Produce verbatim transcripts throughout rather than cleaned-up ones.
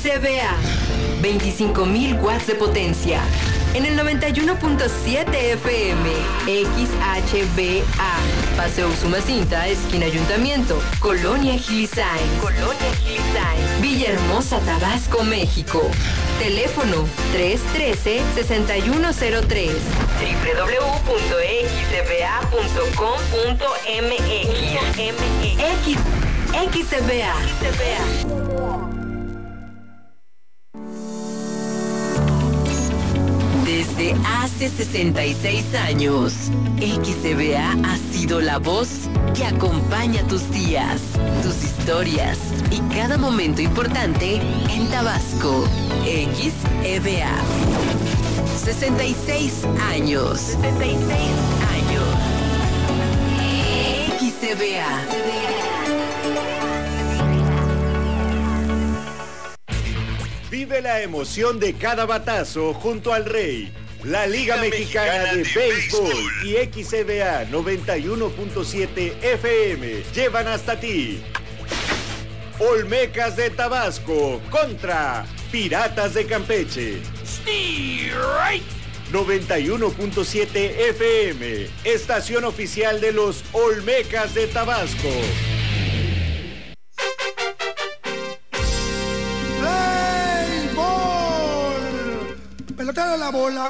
C V A, veinticinco mil watts de potencia. En el noventa y uno punto siete F M, X H B A, Paseo Usumacinta, esquina Ayuntamiento, Colonia Gilisain. Colonia Gilisain. Villahermosa, Tabasco, México. Teléfono tres uno tres, seis uno cero tres. doble u doble u doble u punto x c v a punto com punto m x. X, X C V A. Desde hace sesenta y seis años, X C V A ha sido la voz que acompaña tus días, tus historias y cada momento importante en Tabasco. X C V A. sesenta y seis años. sesenta y seis años. X C V A. Vive la emoción de cada batazo junto al Rey. La Liga, Liga Mexicana, Mexicana de, de Béisbol, Béisbol y X C V A noventa y uno punto siete F M llevan hasta ti Olmecas de Tabasco contra Piratas de Campeche. Right. noventa y uno punto siete F M, estación oficial de los Olmecas de Tabasco. Pelotero la bola.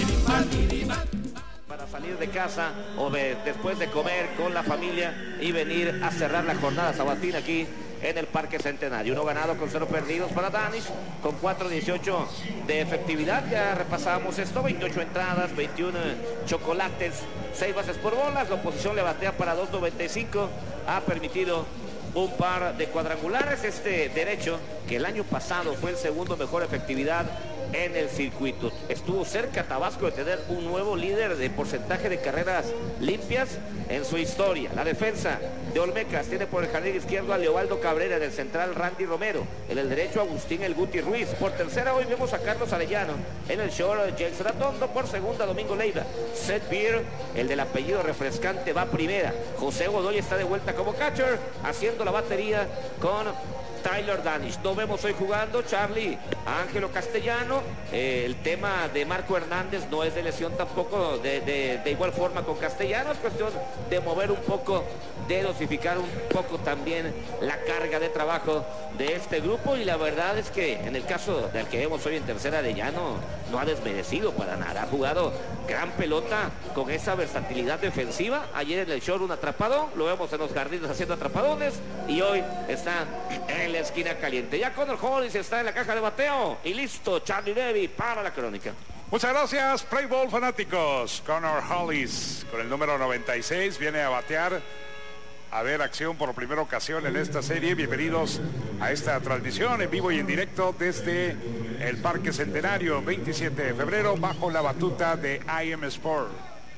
Para salir de casa o de, después de comer con la familia y venir a cerrar la jornada sabatina aquí en el Parque Centenario. Uno ganado con cero perdidos para Danish, con cuatro dieciocho de efectividad. Ya repasamos esto, veintiocho entradas, veintiuno chocolates, seis bases por bolas. La oposición le batea para dos noventa y cinco. Ha permitido un par de cuadrangulares. Este derecho, que el año pasado fue el segundo mejor efectividad en el circuito. Estuvo cerca Tabasco de tener un nuevo líder de porcentaje de carreras limpias en su historia. La defensa de Olmecas tiene por el jardín izquierdo a Leobaldo Cabrera, del central Randy Romero, en el derecho Agustín El Guti Ruiz. Por tercera hoy vemos a Carlos Arellano, en el short James Ratondo, por segunda Domingo Leiva. Seth Beer, el del apellido refrescante, va primera. José Godoy está de vuelta como catcher, haciendo la batería con Tyler Danish. No vemos hoy jugando Charlie Ángelo Castellano. Eh, el tema de Marco Hernández no es de lesión tampoco de, de, de igual forma con Castellano. Es cuestión de mover un poco, de dosificar un poco también la carga de trabajo de este grupo. Y la verdad es que en el caso del que vemos hoy en tercera, Arellano no ha desmerecido para nada. Ha jugado gran pelota con esa versatilidad defensiva. Ayer en el short un atrapado, lo vemos en los jardines haciendo atrapadones, y hoy está en la esquina caliente. Ya Connor Hollis está en la caja de bateo y listo Charlie Levy para la crónica. Muchas gracias, Play Ball fanáticos. Connor Hollis con el número noventa y seis viene a batear, a ver acción por primera ocasión en esta serie. Bienvenidos a esta transmisión en vivo y en directo desde el Parque Centenario, veintisiete de febrero, bajo la batuta de I M Sport.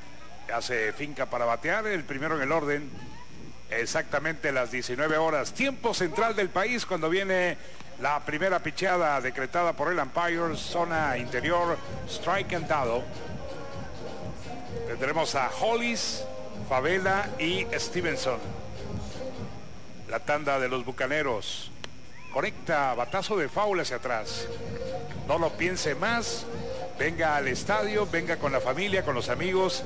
Hace finca para batear, el primero en el orden, exactamente las diecinueve horas, tiempo central del país, cuando viene la primera picheada decretada por el umpire, zona interior, strike and dado. Tendremos a Hollis, Favela y Stevenson. La tanda de los bucaneros conecta batazo de foul hacia atrás. No lo piense más, venga al estadio, venga con la familia, con los amigos.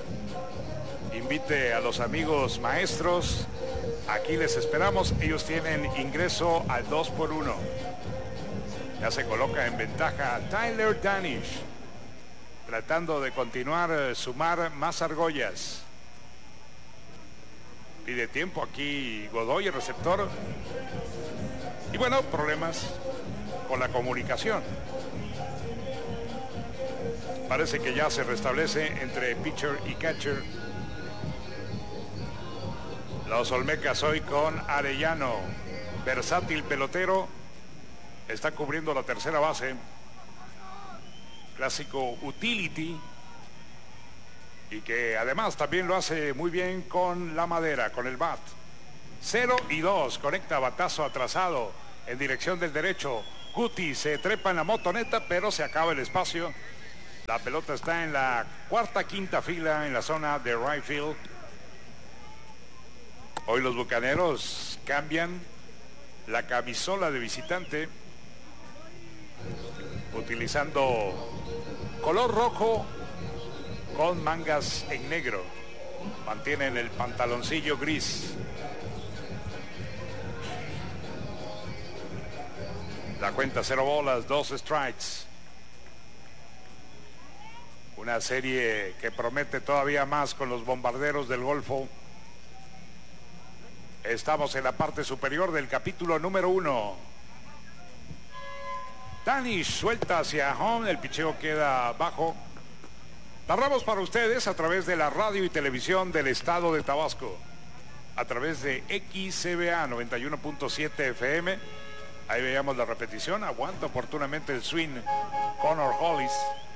Invite a los amigos maestros. Aquí les esperamos. Ellos tienen ingreso al dos por uno. Ya se coloca en ventaja Tyler Danish, tratando de continuar, sumar más argollas. Pide tiempo aquí Godoy, el receptor. Y bueno, problemas con la comunicación. Parece que ya se restablece entre pitcher y catcher. Los Olmecas hoy con Arellano, versátil pelotero, está cubriendo la tercera base, clásico utility, y que además también lo hace muy bien con la madera, con el bat. Cero y dos, conecta batazo atrasado en dirección del derecho. Guti se trepa en la motoneta, pero se acaba el espacio. La pelota está en la cuarta, quinta fila en la zona de right field. Hoy los bucaneros cambian la camisola de visitante utilizando color rojo con mangas en negro. Mantienen el pantaloncillo gris. La cuenta cero bolas, dos strikes. Una serie que promete todavía más con los Bombarderos del Golfo. Estamos en la parte superior del capítulo número uno. Danish suelta hacia home, el picheo queda bajo. Narramos para ustedes a través de la radio y televisión del estado de Tabasco, a través de X C V A noventa y uno punto siete F M. Ahí veíamos la repetición. Aguanta oportunamente el swing Connor Hollis.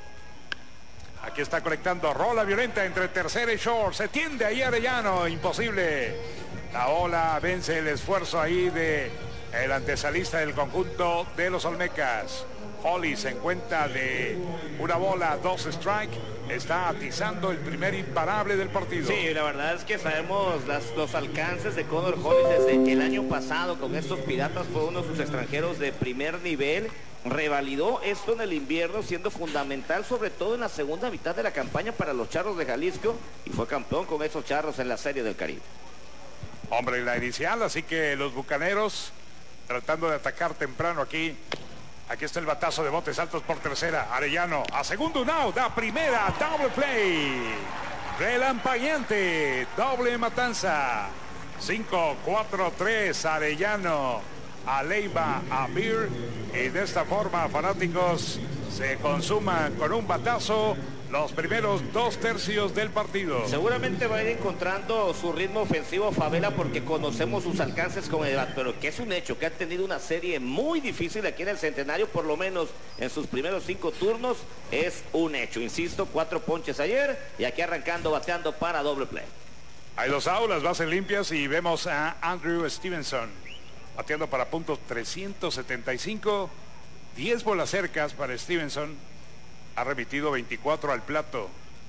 Aquí está conectando rola violenta entre tercera y short. Se tiende ahí Arellano, imposible. La ola vence el esfuerzo ahí de el antesalista del conjunto de los Olmecas. Hollis en cuenta de una bola, dos strike. Está atizando el primer imparable del partido. Sí, la verdad es que sabemos las, los alcances de Connor Hollis desde el año pasado con estos Piratas. Fue uno de sus extranjeros de primer nivel. Revalidó esto en el invierno, siendo fundamental sobre todo en la segunda mitad de la campaña para los Charros de Jalisco, y fue campeón con esos Charros en la Serie del Caribe. Hombre en la inicial, así que los Bucaneros tratando de atacar temprano aquí. Aquí está el batazo de botes altos por tercera. Arellano a segundo, un out, a primera, double play. Relampagueante, doble matanza. cinco, cuatro, tres, Arellano a Leiva, a Beer. Y de esta forma, fanáticos, se consuman con un batazo los primeros dos tercios del partido. Seguramente va a ir encontrando su ritmo ofensivo Favela, porque conocemos sus alcances con el bat, pero que es un hecho que ha tenido una serie muy difícil aquí en el Centenario, por lo menos en sus primeros cinco turnos, es un hecho. Insisto, cuatro ponches ayer y aquí arrancando, bateando para doble play. Hay dos aulas, bases limpias, y vemos a Andrew Stevenson bateando para puntos trescientos setenta y cinco, diez bolas cercas para Stevenson. Ha remitido veinticuatro al plato.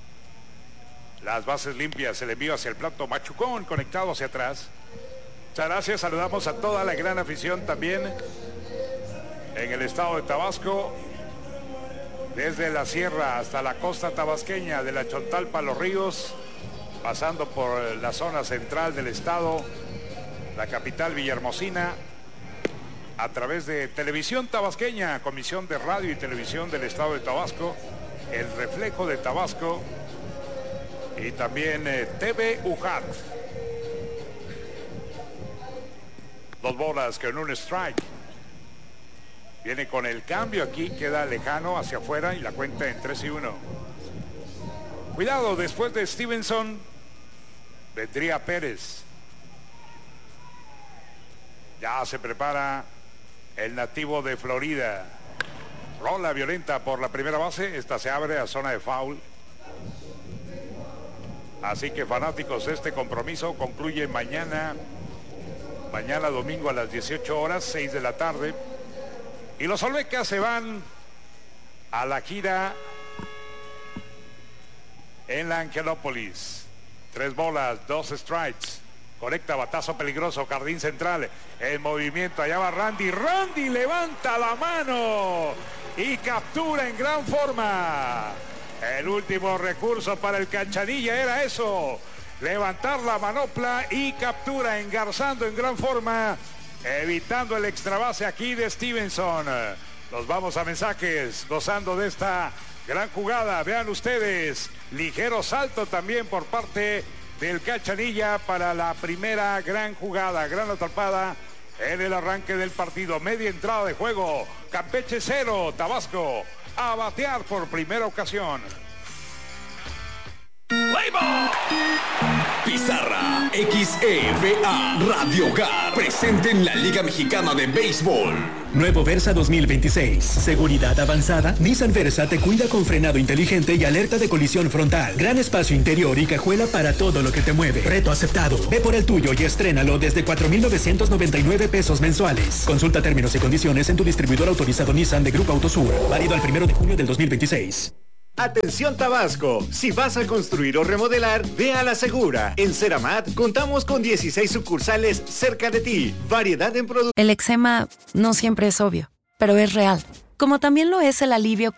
Las bases limpias, el envío hacia el plato. Machucón conectado hacia atrás. Muchas gracias. Saludamos a toda la gran afición también en el estado de Tabasco. Desde la sierra hasta la costa tabasqueña, de la Chontalpa a los ríos, pasando por la zona central del estado, la capital Villahermosina, a través de Televisión Tabasqueña, Comisión de Radio y Televisión del Estado de Tabasco, El Reflejo de Tabasco, y también eh, T V U J A T. Dos bolas con un strike. Viene con el cambio aquí, queda lejano hacia afuera y la cuenta en tres y uno. Cuidado, después de Stevenson vendría Pérez. Ya se prepara el nativo de Florida. Rola violenta por la primera base. Esta se abre a zona de foul. Así que, fanáticos, este compromiso concluye mañana. Mañana domingo a las dieciocho horas, seis de la tarde. Y los Olmecas se van a la gira en la Angelópolis. Tres bolas, dos strikes. Conecta batazo peligroso, jardín central. El movimiento, allá va Randy. Randy levanta la mano y captura en gran forma. El último recurso para el Canchanilla era eso. Levantar la manopla y captura, engarzando en gran forma, evitando el extra base aquí de Stevenson. Nos vamos a mensajes, gozando de esta gran jugada. Vean ustedes, ligero salto también por parte del Cachanilla para la primera gran jugada, gran atrapada en el arranque del partido. Media entrada de juego, Campeche cero, Tabasco a batear por primera ocasión. Pizarra, X E V A, Radio Hogar, presente en la Liga Mexicana de Béisbol. Nuevo Versa dos mil veintiséis. Seguridad avanzada. Nissan Versa te cuida con frenado inteligente y alerta de colisión frontal. Gran espacio interior y cajuela para todo lo que te mueve. Reto aceptado. Ve por el tuyo y estrénalo desde cuatro mil novecientos noventa y nueve pesos mensuales. Consulta términos y condiciones en tu distribuidor autorizado Nissan de Grupo Autosur. Válido al primero de junio del dos mil veintiséis. Atención Tabasco, si vas a construir o remodelar, ve a La Segura. En Ceramat contamos con dieciséis sucursales cerca de ti. Variedad en productos. El eczema no siempre es obvio, pero es real. como también lo es el alivio